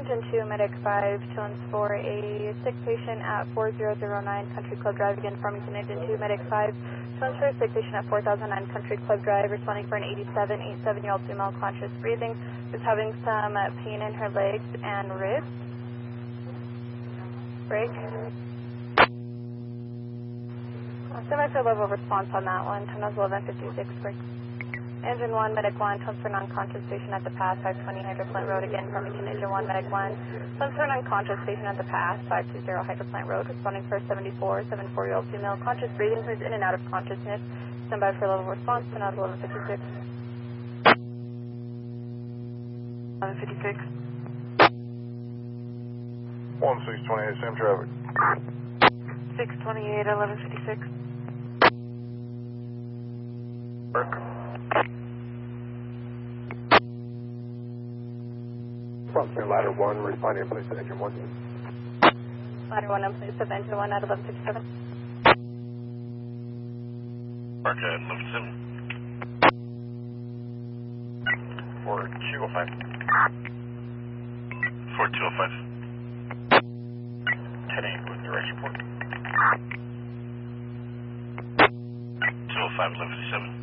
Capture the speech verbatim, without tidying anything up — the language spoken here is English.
Engine two, Medic five, tones for a sick patient at four zero zero nine Country Club Drive. Again, Farmington Engine two, Medic five, tones for a sick patient at four thousand nine Country Club Drive, responding for an eighty-seven, eighty-seven-year-old female conscious breathing, who's having some uh, pain in her legs and ribs. Break. Uh, Semi for level response on that one, time is eleven fifty-six, break. Engine one, Medic one, tones for non-conscious patient at the pass, five twenty Hydro Plant Road. Again, Farmington Engine one, Medic one, tones for non-conscious patient at the pass, five two zero Hydro Plant Road, responding for a seventy-four, seventy-four-year-old female conscious breathing who's in and out of consciousness. Stand by for level response, time is eleven fifty-six. eleven fifty-six. one six twenty-eight, same traffic. six twenty-eight, eleven fifty-six. Work. Frontier ladder one, responding in place to engine one. Ladder one in place of engine one at eleven fifty-seven. Mark at eleven fifty-seven. four two oh five. four two oh five. ten eight with direct report. two oh five, eleven fifty-seven.